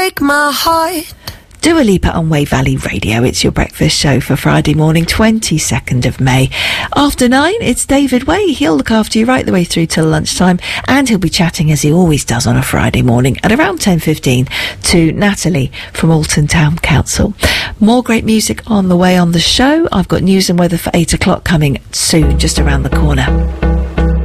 break my heart. Dua Lipa on Wave Valley Radio. It's your breakfast show for Friday morning, 22nd of May. After 9, it's David Way. He'll look after you right the way through till lunchtime, and he'll be chatting, as he always does on a Friday morning, at around 10:15 to Natalie from Alton Town Council. More great music on the way on the show. I've got news and weather for 8 o'clock coming soon, just around the corner.